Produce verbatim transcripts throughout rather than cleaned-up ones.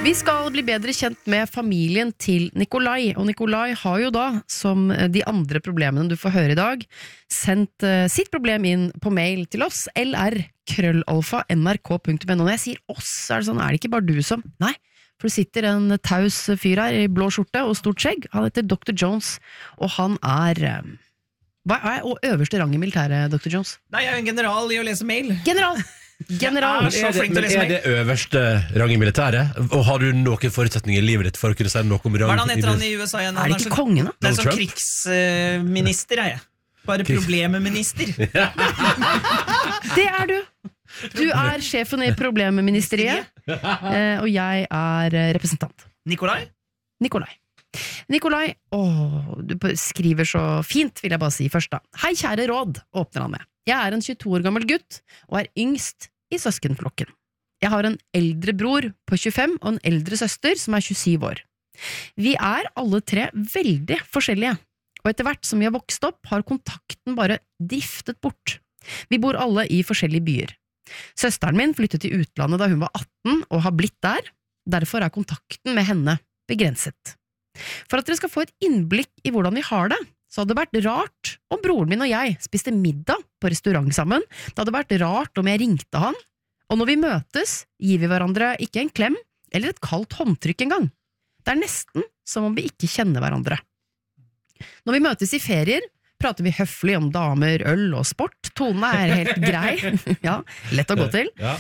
Vi skal bli bedre kjent med familien til Nikolai, og Nikolai har jo da, som de andre problemene du får høre i dag, sendt uh, sitt problem inn på mail til oss, lr krøllalfa nrk punktum no. Når jeg sier oss, er det sånn, er det ikke bare du som, nei, for det sitter en taus fyr her i blå skjorte og stort skjegg, han heter doktor Jones, og han er, um, hva er og øverste rang i militæret, doktor Jones? Nei, jeg er en general i å lese mail. General! General. Er det, men er det øverste rang i militæret? Og har du noen forutsetninger i livet ditt for å kunne si noe om rang? Hva er det han heter han i U S A igjen? Er det ikke kongen da? Det er sånn krigsminister er jeg. Bare problemminister. Det er du. Du er sjefen i problemministeriet, og jeg er representant. Nikolai? Nikolai. Nikolai, åh, du skriver så fint, vil jeg bare si først da. Hei, kjære råd, åpner han med. Jeg er en tjueto år gammel gutt, og er yngst i søskenflokken. Jeg har en eldre bror på tjuefem, og en eldre søster som er tjuesyv år. Vi er alle tre veldig forskjellige, og etter hvert som vi har vokst opp, har kontakten bare driftet bort. Vi bor alle i forskjellige byer. Søsteren min flyttet til utlandet da hun var atten, og har blitt der, derfor er kontakten med henne begrenset. For at dere skal få et innblikk i hvordan vi har det, så hadde det vært rart om broren min og jeg spiste middag på restaurant sammen. Det hadde vært rart om jeg ringte han, og når vi møtes, gir vi hverandre ikke en klem eller et kaldt håndtrykk engang. Det er nesten som om vi ikke kjenner hverandre. Når vi møtes i ferier, prater vi høflig om damer, øl og sport. Tonen er helt grei. Ja, lett å gå til. Ja.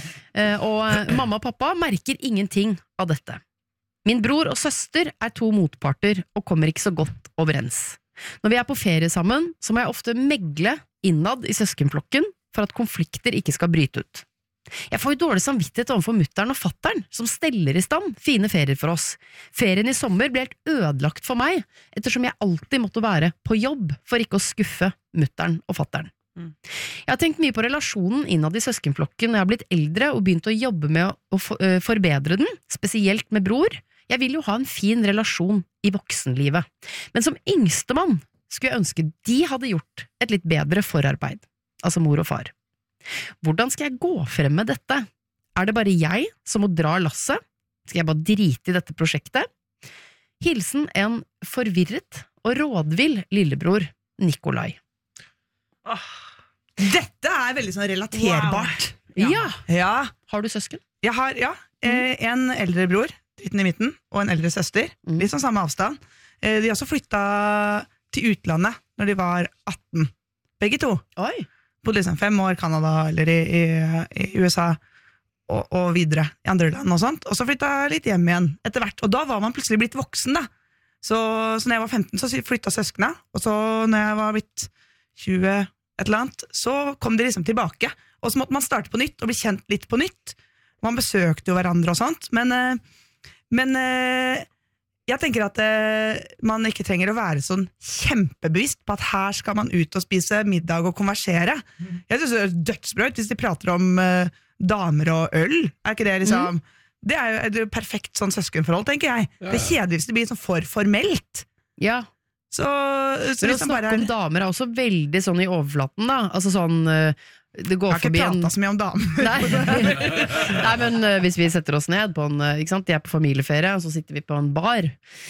Og mamma og pappa merker ingenting av dette. Min bror og søster er to motparter og kommer ikke så godt overens. Når vi er på ferie sammen, så må jeg ofte megle innad i søskenflokken for at konflikter ikke skal bryte ut. Jeg får jo dårlig samvittighet overfor mutteren og fatteren, som steller i stand fine ferier for oss. Ferien i sommer ble helt ødelagt for meg, ettersom jeg alltid måtte være på jobb for ikke å skuffe mutteren og fatteren. Mm. Jeg har tenkt mye på relasjonen innad i søskenflokken når jeg har blitt eldre og begynt å jobbe med å forbedre den, spesielt med bror. Jeg vil jo ha en fin relasjon i voksenlivet, men som yngstemann skulle jeg ønske de hadde gjort et litt bedre forarbeid, altså mor og far. Hvordan skal jeg gå frem med dette? Er det bare jeg som må dra lasset? Skal jeg bare drite i dette prosjektet? Hilsen en forvirret og rådvill lillebror, Nikolai. Oh, dette er veldig sånn relaterbart. Wow. Ja. Ja. Har du søsken? Jeg har, ja, mm. en eldre bror, dritten i midten, og en eldre søster, mm. litt sånn samme avstand. De har også flyttet til utlandet når de var atten. Begge to. Oi. Bodde liksom fem år i Canada eller i, i, i U S A og, og videre i andre land og sånt. Og så flyttet jeg litt hjem igjen etter hvert. Og da var man plutselig blitt voksen da. Så, så når jeg var femten så flyttet søskene. Og så når jeg var blitt tjue et eller annet, så kom de liksom tilbake. Og så måtte man starte på nytt og bli kjent litt på nytt. Man besøkte jo hverandre og sånt. Men, men jeg tenker at man ikke trenger å være sånn kjempebevisst på at her skal man ut og spise middag og konversere. Mm. Jeg synes det er dødsbra hvis de prater om uh, damer og øl. Er ikke det liksom... Mm. Det er jo et perfekt sånn søskenforhold, tenker jeg. Ja. Det kjedeligste blir sånn for formelt. Ja. Så, så liksom å snakke bare... om damer er også veldig sånn i overflaten da. Altså sånn... Det går jeg har ikke pratet en... så mye om damer. Nei. Nei, men uh, hvis vi setter oss ned på en, uh, ikke sant, de er på familieferie, og så sitter vi på en bar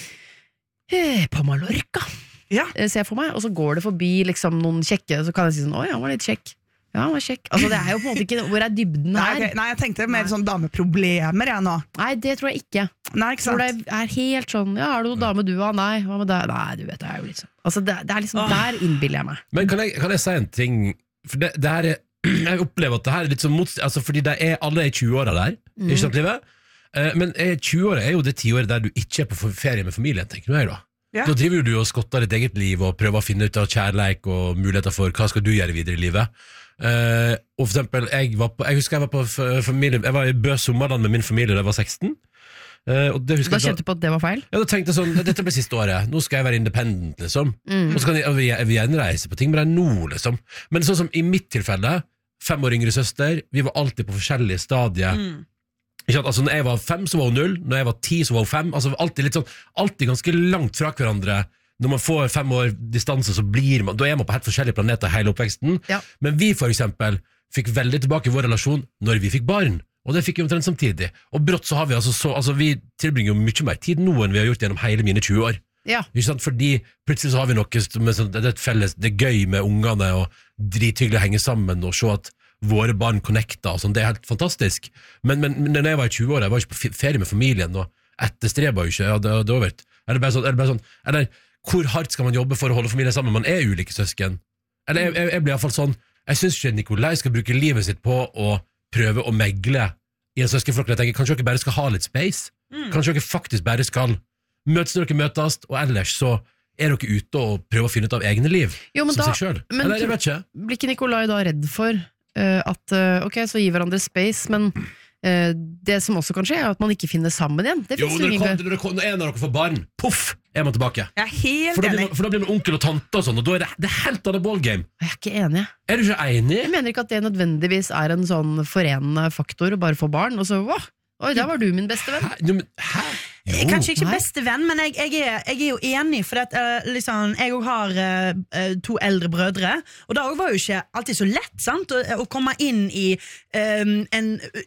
eh, på Mallorca, ja. uh, ser jeg for meg, og så går det forbi liksom noen kjekke, så kan jeg si sånn, oi, han var litt kjekk. Ja, han var kjekk. Altså, det er jo på en måte ikke, hvor er dybden nei, her? Okay. Nei, jeg tenkte mer sånn dameproblemer jeg nå. Nei, det tror jeg ikke. Nei, ikke sant? Hvor det er helt sånn, ja, har du noen dame du har? Nei, hva med deg? Nei, du vet, det er jo litt sånn. Altså, det, det er liksom, oh. Der innbiller jeg meg. Men kan jeg, kan jeg si en ting? For det, det her er jeg opplever at det her er litt sånn motst... Altså, fordi det er alle i tjue-åra der, mm. ikke sant, livet? Uh, men tjue-åra er jo det tiåret der du ikke er på ferie med familien, tenker jeg da. Ja. Da driver du og skotter ditt eget liv og prøver å finne ut av kjærleik og muligheter for hva skal du gjøre videre i livet. Uh, og for eksempel, jeg, var på, jeg husker jeg var på familie, jeg var i Bø Sommerland med min familie da jeg var seksten. Uh, og det da kjente du på at det var feil? Ja, da tenkte jeg sånn, dette blir siste året, nå skal jeg være independent liksom. Mm. Og så kan jeg, jeg vil gjerne reise på ting, men det er nå liksom. Men sånn som i mitt tilfelle, fem år yngre søster, vi var alltid på forskjellige stadier. Mm. Ikke sant? Altså når jeg var fem så var hun null, når jeg var ti så var hun fem, altså alltid litt sånn, alltid ganske langt fra hverandre. Når man får fem år distanse så blir man, da er man på helt forskjellige planeter hele oppveksten. Ja. Men vi for eksempel fikk veldig tilbake vår relasjon når vi fikk barn. Og det fikk vi omtrent samtidig. Og brått så har vi altså så Altså vi tilbringer jo mye mer tid nå enn vi har gjort gjennom hele mine tjue år. Ja. Ikke sant? Fordi plutselig så har vi noe med sånn, det er et felles, det er gøy med ungene og drithyggelig å henge sammen og se at våre barn connecter og sånn, det er helt fantastisk. Men, men, men når jeg var i tjue år, jeg var ikke på ferie med familien og etterstreber jo ikke, ja, det, det var vært, er det bare sånn, er det bare sånn, eller hvor hardt skal man jobbe for å holde familien sammen? Man er ulike søsken. Eller jeg, jeg, jeg blir i hvert fall sånn, jeg synes ikke Nikolai skal bruke livet sitt på å prøve å megle i en søskenflokk. Jeg tenker, kanskje dere bare skal ha litt space? Mm. Kanskje dere faktisk bare skal møtes når dere møtes, og ellers så er dere ute og prøver å finne ut av egne liv jo, som da, seg selv. Men Eller jeg vet ikke. Blir ikke Nikolai da redd for uh, at uh, ok, så gir hverandre space, men uh, det som også kan skje er at man ikke finner sammen igjen. Det jo, finnes når, jo ingen... når, når en av dere får barn, puff, er man tilbake. Jeg er helt For da, enig. blir man, for da blir man onkel og tante og sånn, og da er det, det er helt annet ballgame. Jeg er ikke enig. Er du ikke enig? Jeg mener ikke at det nødvendigvis er en sånn forenende faktor å bare få barn, og så, wow, oi, der var du min beste venn. Hæ? Jo, men, hæ? Jo. Kanskje ikke Nei. beste venn, men jeg, jeg, er, jeg er jo enig, for at, uh, liksom, jeg også har uh, to eldre brødre, og da var jo ikke alltid så lett, sant, å, å komme inn i um, en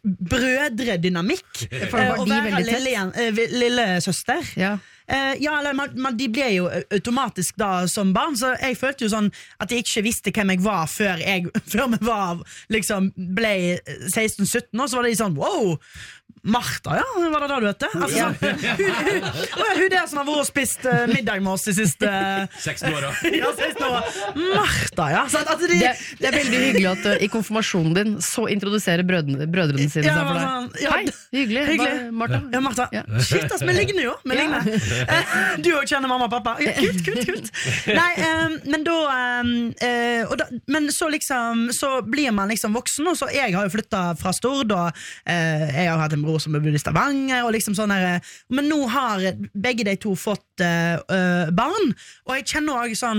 brødredynamikk, For uh, var og de være veldig tett? lille, uh, lille søster. Ja. Uh, ja, eller man, man, de ble jo automatisk da som barn, så jeg følte jo sånn at jeg ikke visste hvem jeg var før jeg før vi var, liksom, ble seksten sytten år, så var det sånn, wow, Martha, ja, var det da du vet det? Altså, Ja. sånn, hun, hun, hun, hun der som har vært og spist uh, middag med oss de siste seksten år, da. ja, seksten år. Martha, ja. Så at, at de, Det, det er veldig hyggelig at uh, i konfirmasjonen din så introduserer brødrene, brødrene sine Ja, seg for deg. sånn, ja. Hei, hyggelig. Hyggelig. Hva- Martha. Ja, Martha. Ja. Shit, ass, vi ligner jo. Vi Ja. ligner. Eh, Du også kjenner mamma og pappa. Ja, kult, kult, kult. Nei, eh, men da, eh, og da Men så liksom Så blir man liksom voksen, og så jeg har jo flyttet fra Stord, og eh, jeg har hatt en bror som er bodd i Stavanger, og liksom sånn her, men nå har begge de to fått eh, eh, barn, og jeg kjenner også sånn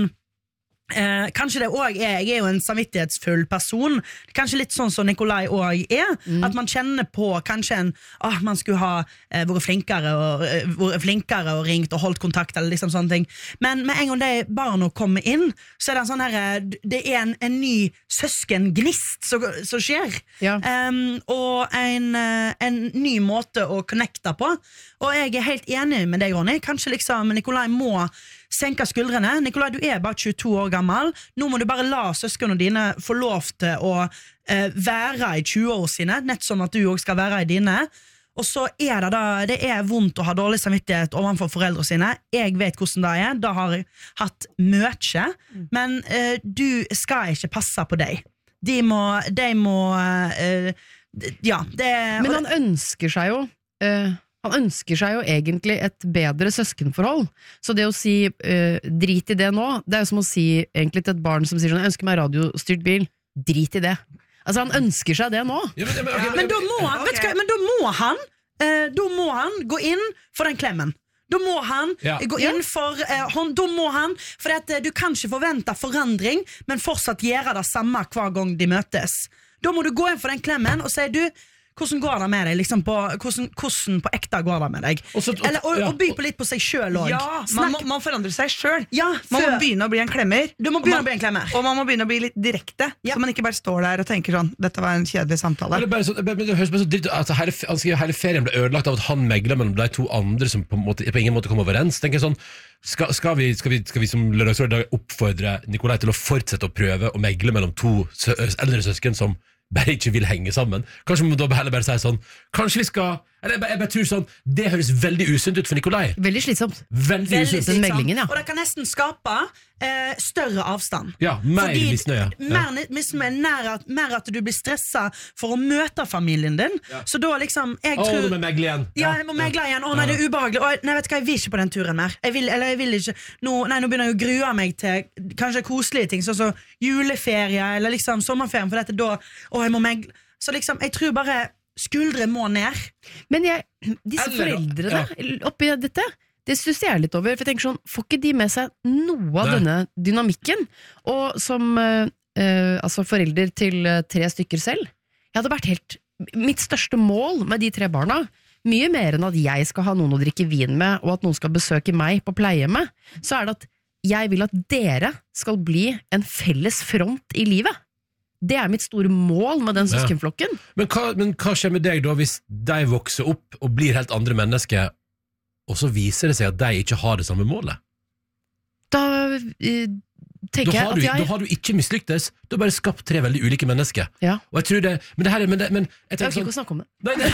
Eh, kanskje det også er Jeg er jo en samvittighetsfull person. Kanskje litt sånn som Nikolai også er, Mm. at man kjenner på kanskje en ah, man skulle ha eh, vært flinkere og, eh, vært flinkere og ringt og holdt kontakt, eller liksom sånne ting. Men med en gang de barna kommer inn, så er det en sånn her eh, det er en, en ny søskengnist som, som skjer. Ja. Em, og en, eh, en ny måte å connecte på. Og jeg er helt enig med deg, Ronny. Kanskje liksom Nikolai må senke skuldrene. Nikolai, du er bare tjueto år gammel. Nå må du bare la søskene dine få lov til å eh, være i tjue-år sine, nett som at du også skal være i dine. Og så er det da, det er vondt å ha dårlig samvittighet overfor foreldre sine. Jeg vet hvordan det er. Da har jeg hatt møtje. Men eh, du skal ikke passe på deg. De må, de må eh, ja, det Men han ønsker seg jo uh, Han ønsker seg jo egentlig et bedre søskenforhold. Så det å si uh, drit i det nå, det er jo som å si egentlig til et barn som sier sånn, jeg ønsker meg radiostyrt bil, drit i det. Altså han ønsker seg det nå. Ja, men, men, ok, Men da må han, vet du hva, men da må han eh, Da må han gå inn for den klemmen. Da må han Ja. gå inn for eh, hånd, Da må han, for at, eh, du kan ikke forvente forandring, men fortsatt gjøre det samme hver gang de møtes. Da må du gå inn for den klemmen og si, du, hvordan går det med deg? Liksom på, hvordan, hvordan på ekte går det med deg? Og så- Eller, og, ja. og by på litt på seg selv også. Ja, man må, man forandrer seg selv. Ja, Man må før- begynne å bli en klemmer. Du må Og begynne man- å bli en klemmer. Og man må begynne å bli litt direkte, Ja. så man ikke bare står der og tenker sånn, dette var en kjedelig samtale. Eller bare sånn, men det høres bare så dritt ut, altså, hele, han skriver hele ferien ble ødelagt av at han megler mellom de to andre som på, en måte, på ingen måte kom overens. Tenker jeg sånn, skal, skal, vi, skal, vi, skal vi som lørdagsråd i dag oppfordre Nikolai til å fortsette å prøve å megle mellom to sø eldre søsken som bare ikke vil henge sammen? Kanskje vi må da heller bare si sånn, kanskje vi skal, eller jeg, bare- jeg bare tror sånn, det høres veldig usunt ut for Nikolai. Veldig slitsomt. Veldig Veldig usunt. Den slitsomt. meglingen, ja. Og det kan nesten skape eh, større avstand. Ja, mer Fordi- misnøye. Ja. Mer, ni- misnøye, nær at, mer at du blir stressa for å møte familien din. Så da liksom jeg Å, tror, nå må jeg megle igjen. Ja, jeg må megle igjen. Å nei, det er ubehagelig. Å, nei, vet du hva, jeg vil ikke på den turen mer. Jeg vil, eller jeg vil ikke nå, Nei, nå begynner jeg å grue meg til kanskje koselige ting, sånn som juleferie eller liksom sommerferien, for dette da Å, jeg må megle. Så liksom, jeg tror bare skuldre må ned. Men jeg, disse Eller- foreldrene oppi dette, det stusser jeg litt over, for jeg tenker sånn, får ikke de med seg noe av Nei. denne dynamikken? Og som eh, eh, altså forelder til eh, tre stykker selv, jeg hadde vært helt, mitt største mål med de tre barna, mye mer enn at jeg skal ha noen å drikke vin med, og at noen skal besøke meg på pleiehjemmet, så er det at jeg vil at dere skal bli en felles front i livet. Det er mitt store mål med den Ja. søskenflokken. Men hva, men hva skjer med deg da hvis de vokser opp og blir helt andre mennesker, og så viser det seg at de ikke har det samme målet? Da eh, tenker Da jeg har, at du, jeg da har du ikke mislyktes. Du har bare skapt tre veldig ulike mennesker. Ja. Og jeg tror det Men det her er men det, men jeg Jeg tenker orker ikke sånn å snakke om det. Nei, nei.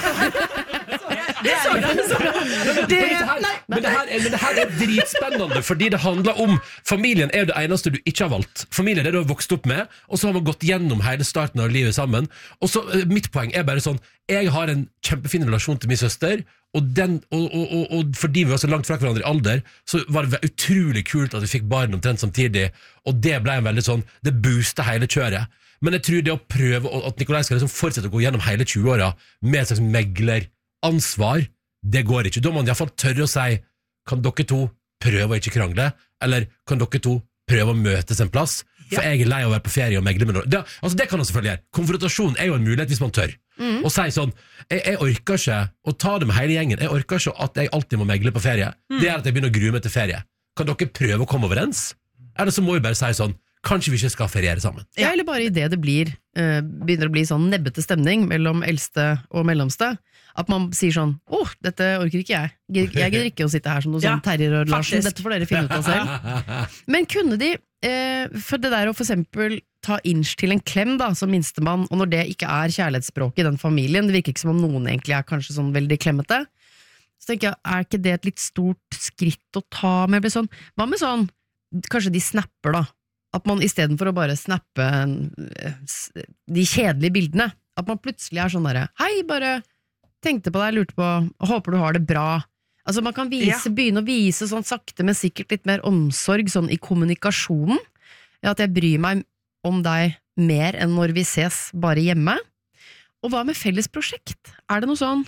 Det er Men det her, men det her, er, men det her er dritspennende, fordi det handler om familien er jo det eneste du ikke har valgt. Familien er det du har vokst opp med, og så har man gått gjennom hele starten av livet sammen. Og så eh, mitt poeng er bare sånn: jeg har en kjempefin relasjon til min søster, og, den, og, og, og, og fordi vi var så langt fra hverandre i alder, så var det utrolig kult at vi fikk barn omtrent samtidig, og det ble en veldig sånn, det boostet hele kjøret. Men jeg tror det å prøve at Nikolai skal liksom fortsette å gå gjennom hele tjue-åra med et slags megleransvar, det går ikke. Da må man i hvert fall tørre å si: kan dere to prøve å ikke krangle, eller kan dere to prøve å møtes en plass? For jeg er lei av å være på ferie og megle med noe. Det, altså det kan man selvfølgelig gjøre. Konfrontasjon er jo en mulighet hvis man tør. Mm. Og si sånn: jeg, jeg orker ikke å ta det med hele gjengen. Jeg orker ikke at jeg alltid må megle på ferie. Mm. Det er at jeg begynner å grue meg til ferie. Kan dere prøve å komme overens? Eller så må vi bare si sånn: kanskje vi ikke skal feriere sammen. Ja, eller bare i det det blir, eh, begynner å bli sånn nebbete stemning mellom eldste og mellomste. At man sier sånn: åh, oh, dette orker ikke jeg. Jeg gidder ikke å sitte her som noe Ja, sånn Terjer og Larsen. faktisk. Dette får dere finne ut av selv. Men kunne de, eh, for det der å for eksempel ta inch til en klem da, som minstemann, og når det ikke er kjærlighetsspråk i den familien, det virker ikke som om noen egentlig er kanskje sånn veldig klemmete, så tenker jeg, er ikke det et litt stort skritt å ta med? Sånn, hva med sånn, kanskje de snapper da, at man i stedet for å bare snappe eh, s- de kjedelige bildene, at man plutselig er sånn der: hei, bare tenkte på deg, lurte på, og håper du har det bra. Altså man kan vise, begynne å vise sånn sakte, men sikkert litt mer omsorg sånn i kommunikasjonen. Ja, at jeg bryr meg om deg mer enn når vi ses bare hjemme. Og hva med felles prosjekt? Er det noe sånn,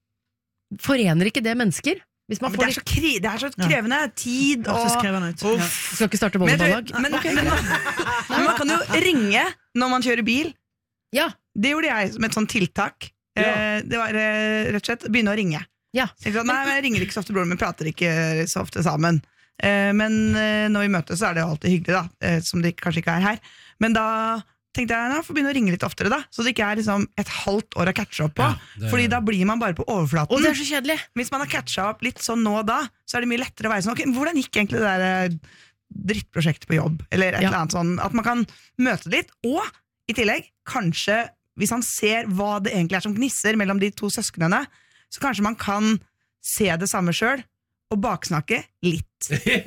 forener ikke det mennesker? Hvis Ja, man men får det, er litt, så kri, det er så krevende. Tid Det høres og krevende ut. Uff. Ja. skal ikke starte Men, jeg volleballag? tror- men, men, men man kan jo ringe når man kjører bil. Ja, Det gjorde jeg som et sånt tiltak. Ja. Eh, Det var eh, rett og slett begynne å ringe. ja. Så jeg sa, nei, jeg ringer ikke så ofte, broren min prater ikke så ofte sammen. Eh, Men eh, når vi møtes, så er det jo alltid hyggelig, da. eh, Som det kanskje ikke er her. Men da tenkte jeg nei, jeg får begynne å ringe litt oftere, da. Så det ikke er liksom et halvt år å catche opp på. Ja, det- Fordi da blir man bare på overflaten. Og det er så kjedelig. Hvis man har catcha opp litt sånn nå og da, så er det mye lettere å være sånn ok, hvordan gikk egentlig det der eh, drittprosjektet på jobb? Eller et Ja. eller annet sånn. At man kan møte litt. Og i tillegg, kanskje hvis han ser hva det egentlig er som gnisser mellom de to søsknene, så kanskje man kan se det samme sjøl og baksnakke litt.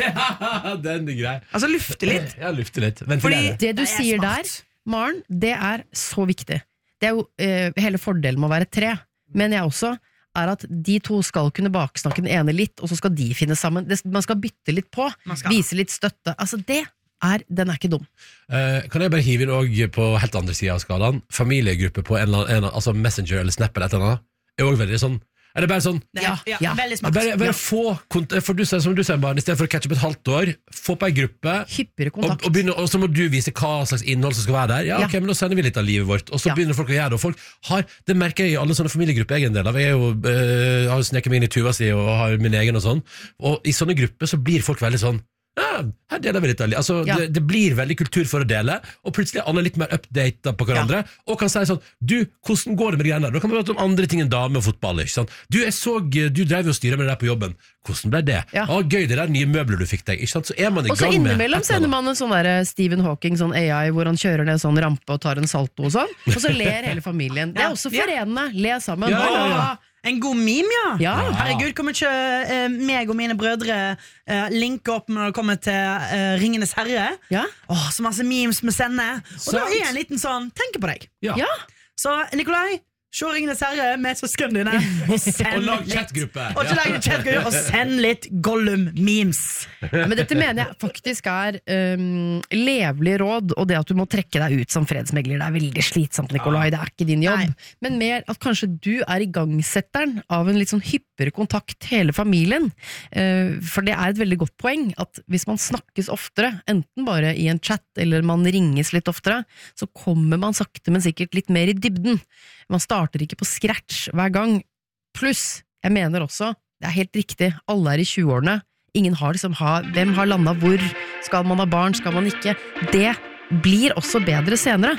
Ja, den er grei. Altså lufte litt. Ja, lufte litt. Fordi- Ventilere. Det du Det er sier smart. der, Maren, det er så viktig. Det er jo eh, hele fordelen med å være tre, men jeg også, er at de to skal kunne baksnakke den ene litt, og så skal de finne sammen. Det, man skal bytte litt på, Man skal. vise litt støtte. Altså det er, den er ikke dum. Eh, kan jeg bare hive inn også på helt andre siden av skalaen? Familiegruppe på en eller annen, en, altså Messenger eller Snap eller et eller annet, er også veldig sånn. Er det bare sånn Det Ja, er, ja, ja. veldig smart. bare, bare Ja. få kont- for du, sier- som du sier, Maren, i stedet for å catche opp et halvt år, få på ei gruppe, Hyppigere og, kontakt. og, begynne, og så må du vise hva slags innhold som skal være der. Ja, Ja. ok, men da sender vi litt av livet vårt. Og så Ja. begynner folk å gjøre det. Og folk har, det merker jeg i alle sånne familiegrupper jeg er en del av. Jeg er jo, øh, har jo sneket meg inn i Tuva si og har min egen og sånn. Og i sånne grupper så blir folk veldig sånn ja, her deler vi litt av livet. Altså, Ja. det, det blir veldig kultur for å dele, og plutselig er alle litt mer updatet på hverandre, og kan si sånn du, hvordan går det med de greiene der? Da kan vi prate om andre ting enn dame og fotball. Ikke sant? Du, jeg så, du drev jo og styret med det der på jobben. Hvordan ble det? Ja. Å, gøy, det der nye møbler du fikk deg. Ikke sant? Så er man i Og så gang med innimellom et eller sender annet. man en sånn der Stephen Hawking, sånn A I, hvor han kjører ned en sånn rampe og tar en salto og sånn, og så ler hele familien. Det er også Ja. forenende. Le sammen. Ja, ja, ja. Åh, En god meme, ja. Ja. Herregud, hvor mye eh, meg og mine brødre eh, linker opp når det kommer til eh, Ringenes herre. Ja. Åh, så masse memes vi sender. Og da Sant. er en liten sånn tenker på deg. Ja. Ja. Så Nikolai, se Ringenes herre med søskene dine, og Og send lag litt, chatgruppe. og, ikke lag litt chatgruppe, og send litt Gollum-memes. Ja, men dette mener jeg faktisk er um, levelig råd, og det at du må trekke deg ut som fredsmegler, det er veldig slitsomt, Nikolai, det er ikke din jobb. Nei. Men mer at kanskje du er igangsetteren av en litt sånn hyppigere kontakt hele familien. Uh, for det er et veldig godt poeng, at hvis man snakkes oftere, enten bare i en chat, eller man ringes litt oftere, så kommer man sakte, men sikkert litt mer i dybden. Man starter ikke på scratch hver gang. Pluss, jeg mener også, det er helt riktig, alle er i tjueårene, ingen har liksom ha, hvem har landet hvor, skal man ha barn, skal man ikke, det blir også bedre senere.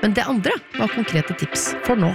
Men det andre var konkrete tips for nå.